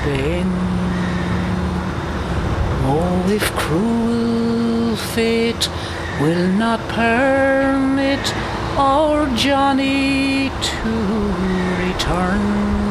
Spain. Oh, if cruel fate will not permit our Johnny to return,